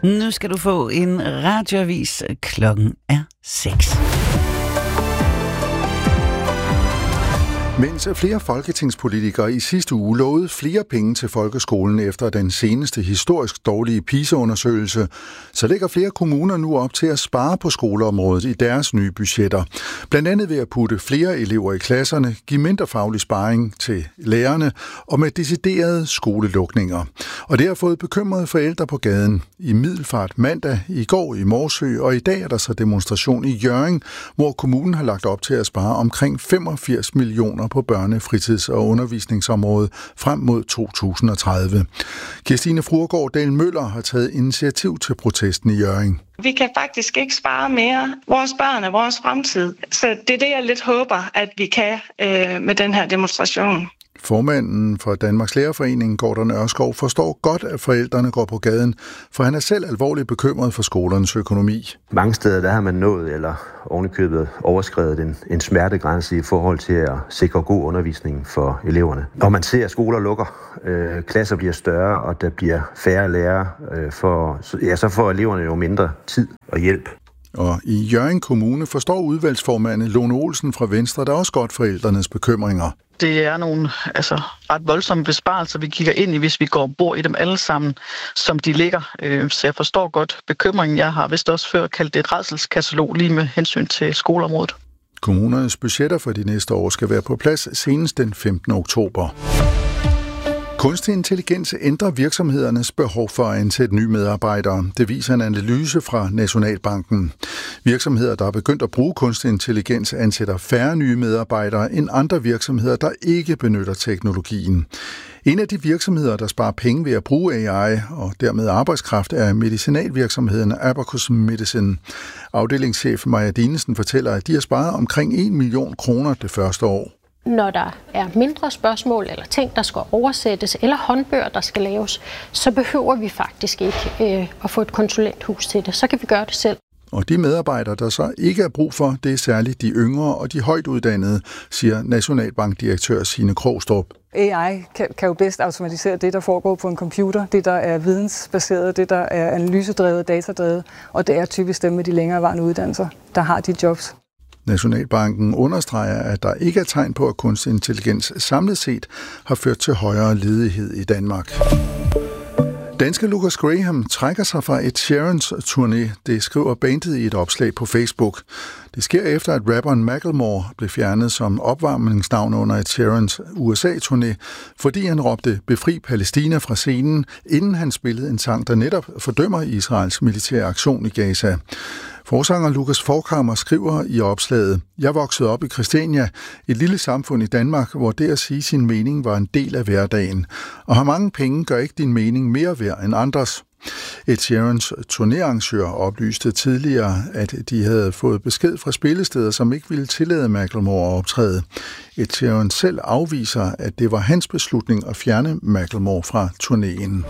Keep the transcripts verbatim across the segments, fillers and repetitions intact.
Nu skal du få en radioavis. Klokken er seks. Mens flere folketingspolitikere i sidste uge lovede flere penge til folkeskolen efter den seneste historisk dårlige PISA-undersøgelse, så lægger flere kommuner nu op til at spare på skoleområdet i deres nye budgetter. Blandt andet ved at putte flere elever i klasserne, give mindre faglig sparring til lærerne og med deciderede skolelukninger. Og det har fået bekymrede forældre på gaden. I Middelfart mandag, i går i Morsø og i dag er der så demonstration i Hjørring, hvor kommunen har lagt op til at spare omkring femogfirs millioner på børne-, fritids- og undervisningsområdet frem mod to tusind og tredive. Kirstine Fruergaard Dahl Møller har taget initiativ til protesten i Hjørring. Vi kan faktisk ikke spare mere. Vores børn er vores fremtid. Så det er det, jeg lidt håber, at vi kan øh, med den her demonstration. Formanden for Danmarks Lærerforening, Gordon Ørskov, forstår godt, at forældrene går på gaden, for han er selv alvorligt bekymret for skolernes økonomi. Mange steder der har man nået eller ovenikøbet overskredet en, en smertegrænse i forhold til at sikre god undervisning for eleverne. Når man ser, at skoler lukker, øh, klasser bliver større, og der bliver færre lærere, øh, for, ja, så får eleverne jo mindre tid og hjælp. Og i Hjørring Kommune forstår udvalgsformanden Lone Olsen fra Venstre, der også godt forældrenes bekymringer. Det er nogle altså, ret voldsomme besparelser, vi kigger ind i, hvis vi går og bor i dem alle sammen, som de ligger. Så jeg forstår godt bekymringen. Jeg har vist også før kaldt det et rædselskatalog lige med hensyn til skoleområdet. Kommunernes budgetter for de næste år skal være på plads senest den femtende oktober. Kunstig intelligens ændrer virksomhedernes behov for at ansætte nye medarbejdere. Det viser en analyse fra Nationalbanken. Virksomheder, der er begyndt at bruge kunstig intelligens, ansætter færre nye medarbejdere end andre virksomheder, der ikke benytter teknologien. En af de virksomheder, der sparer penge ved at bruge A I og dermed arbejdskraft, er medicinalvirksomheden Abacus Medicine. Afdelingschef Maja Dinesen fortæller, at de har sparet omkring en million kroner det første år. Når der er mindre spørgsmål eller ting, der skal oversættes, eller håndbøger, der skal laves, så behøver vi faktisk ikke øh, at få et konsulenthus til det. Så kan vi gøre det selv. Og de medarbejdere, der så ikke er brug for, det er særligt de yngre og de højt uddannede, siger Nationalbankdirektør Signe Krogstrup. A I kan, kan jo bedst automatisere det, der foregår på en computer, det, der er vidensbaseret, det, der er analysedrevet, datadrevet, og det er typisk dem med de længerevarende uddannelser, der har de jobs. Nationalbanken understreger, at der ikke er tegn på, at kunstig intelligens samlet set har ført til højere ledighed i Danmark. Danske Lucas Graham trækker sig fra Ed Sheerans turné, det skriver bandet i et opslag på Facebook. Det sker efter, at rapperen Macklemore blev fjernet som opvarmningsnavn under Ed Sheerans U S A-turné, fordi han råbte "Befri Palæstina" fra scenen, inden han spillede en sang, der netop fordømmer Israels militære aktion i Gaza. Forsanger Lukas Forchhammer skriver i opslaget: "Jeg voksede op i Christiania, et lille samfund i Danmark, hvor det at sige sin mening var en del af hverdagen. Og har mange penge gør ikke din mening mere værd end andres." Ed Sheerans turnéarrangør oplyste tidligere, at de havde fået besked fra spillesteder, som ikke ville tillade Macklemore at optræde. Ed Sheeran selv afviser, at det var hans beslutning at fjerne Macklemore fra turnéen.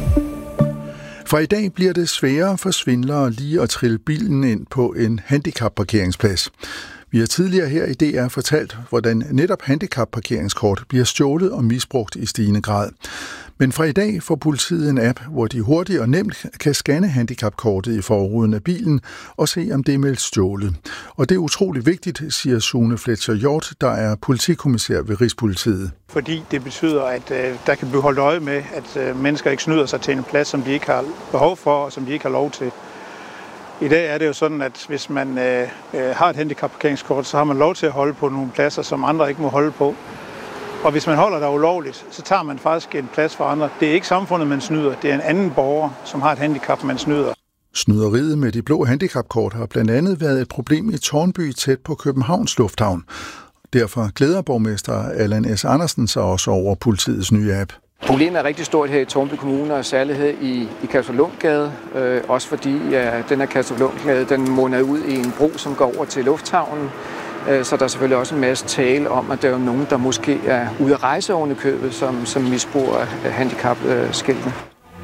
Fra i dag bliver det sværere for svindlere lige at trille bilen ind på en handicapparkeringsplads. Vi har tidligere her i D R fortalt, hvordan netop handicapparkeringskort bliver stjålet og misbrugt i stigende grad. Men fra i dag får politiet en app, hvor de hurtigt og nemt kan scanne handicapkortet i forruden af bilen og se, om det er meldt stjålet. Og det er utrolig vigtigt, siger Sune Fletcher Hjort, der er politikommissær ved Rigspolitiet. Fordi det betyder, at øh, der kan blive holdt øje med, at øh, mennesker ikke snyder sig til en plads, som de ikke har behov for og som de ikke har lov til. I dag er det jo sådan, at hvis man øh, har et handicapparkeringskort, så har man lov til at holde på nogle pladser, som andre ikke må holde på. Og hvis man holder der ulovligt, så tager man faktisk en plads for andre. Det er ikke samfundet, man snyder. Det er en anden borger, som har et handicap, man snyder. Snyderiet med de blå handicapkort har blandt andet været et problem i Tårnby tæt på Københavns Lufthavn. Derfor glæder borgmester Allan S. Andersen sig også over politiets nye app. Problemet er rigtig stort her i Tårnby Kommune, og særligt her i, i Kastruplundgade. Øh, også fordi ja, den her Kastruplundgade, den munder ud i en bro, som går over til lufthavnen. Øh, så der er selvfølgelig også en masse tale om, at der er nogen, der måske er ude at rejse oven i købet, som, som misbruger handicapskiltene.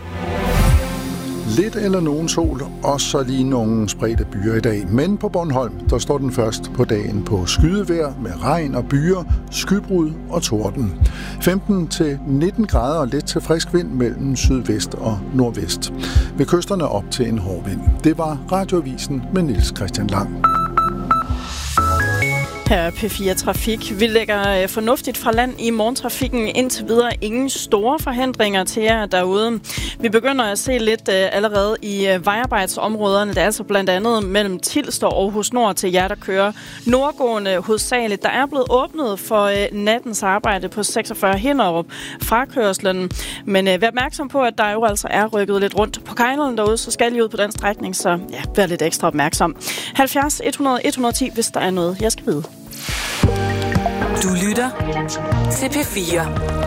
Lidt eller nogen sol, og så lige nogle spredte byer i dag. Men på Bornholm, der står den først på dagen på skydevejr med regn og byer, skybrud og torden. femten til nitten grader og let til frisk vind mellem sydvest og nordvest. Ved kysterne op til en hård vind. Det var Radioavisen med Niels Christian Lang. Her er P fire Trafik. Vi lægger fornuftigt fra land i morgentrafikken. Indtil videre ingen store forhindringer til jer derude. Vi begynder at se lidt allerede i vejarbejdsområderne. Det er altså blandt andet mellem Tilst og Aarhus Nord til jer, der kører nordgående hovedsageligt. Der er blevet åbnet for nattens arbejde på seksogfyrre Hinderup fra kørslen. Men vær opmærksom på, at der jo altså er rykket lidt rundt på kejlen derude, så skal I ud på den strækning, så ja, vær lidt ekstra opmærksom. halvfjerds et hundrede et hundrede og ti, hvis der er noget, jeg skal vide. Du lytter til P fire.